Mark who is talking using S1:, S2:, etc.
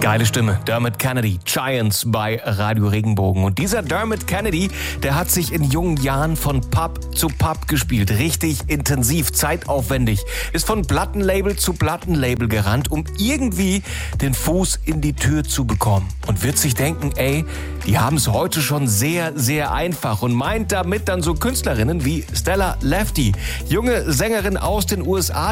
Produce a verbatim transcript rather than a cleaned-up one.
S1: Geile Stimme, Dermot Kennedy, Giants bei Radio Regenbogen. Und dieser Dermot Kennedy, der hat sich in jungen Jahren von Pub zu Pub gespielt. Richtig intensiv, zeitaufwendig. Ist von Plattenlabel zu Plattenlabel gerannt, um irgendwie den Fuß in die Tür zu bekommen. Und wird sich denken, ey, die haben es heute schon sehr, sehr einfach. Und meint damit dann so Künstlerinnen wie Stella Lefty, junge Sängerin aus den U S A,